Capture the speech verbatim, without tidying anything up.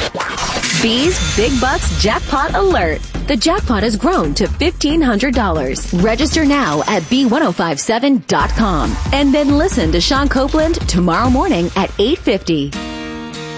B's Big Bucks Jackpot Alert. The jackpot has grown to fifteen hundred dollars. Register now at B ten fifty-seven dot com. And then listen to Sean Copeland tomorrow morning at eight fifty.